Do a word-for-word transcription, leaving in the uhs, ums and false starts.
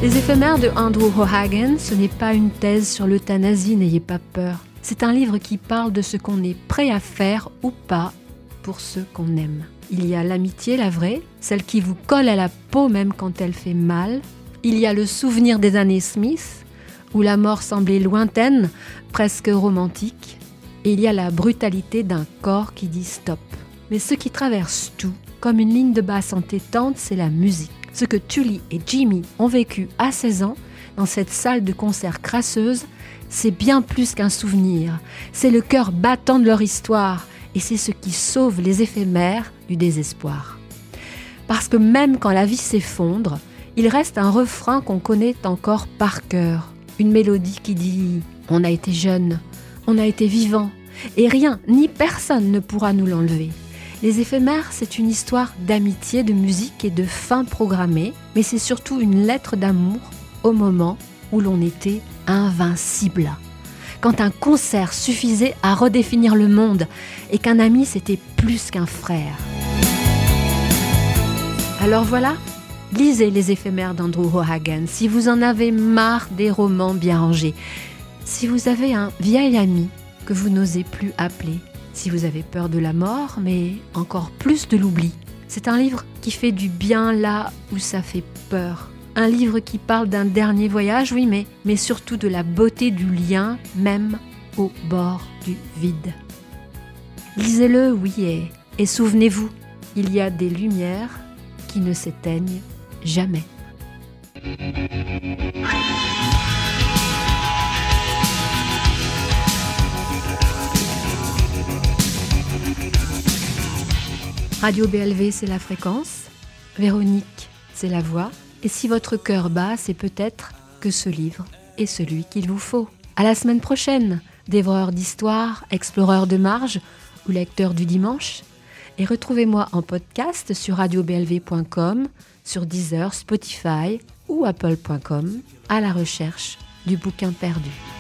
Les éphémères de Andrew O'Hagan, ce n'est pas une thèse sur l'euthanasie, n'ayez pas peur. C'est un livre qui parle de ce qu'on est prêt à faire ou pas pour ceux qu'on aime. Il y a l'amitié, la vraie, celle qui vous colle à la peau même quand elle fait mal. Il y a le souvenir des années Smith, où la mort semblait lointaine, presque romantique. Et il y a la brutalité d'un corps qui dit stop. Mais ce qui traverse tout, comme une ligne de basse entêtante, c'est la musique. Ce que Tully et Jimmy ont vécu à seize ans, dans cette salle de concert crasseuse, c'est bien plus qu'un souvenir. C'est le cœur battant de leur histoire et c'est ce qui sauve les éphémères du désespoir. Parce que même quand la vie s'effondre, il reste un refrain qu'on connaît encore par cœur. Une mélodie qui dit « On a été jeunes, on a été vivants et rien ni personne ne pourra nous l'enlever ». Les éphémères, c'est une histoire d'amitié, de musique et de fin programmée, mais c'est surtout une lettre d'amour au moment où l'on était invincible. Quand un concert suffisait à redéfinir le monde et qu'un ami, c'était plus qu'un frère. Alors voilà, lisez les éphémères d'Andrew O'Hagan si vous en avez marre des romans bien rangés. Si vous avez un vieil ami que vous n'osez plus appeler, si vous avez peur de la mort, mais encore plus de l'oubli. C'est un livre qui fait du bien là où ça fait peur. Un livre qui parle d'un dernier voyage, oui, mais, mais surtout de la beauté du lien, même au bord du vide. Lisez-le, oui, et, et souvenez-vous, il y a des lumières qui ne s'éteignent jamais. Radio B L V, c'est la fréquence. Véronique, c'est la voix. Et si votre cœur bat, c'est peut-être que ce livre est celui qu'il vous faut. À la semaine prochaine, dévoreur d'histoire, exploreur de marge ou lecteur du dimanche. Et retrouvez-moi en podcast sur radio b l v point com, sur Deezer, Spotify ou apple point com à la recherche du bouquin perdu.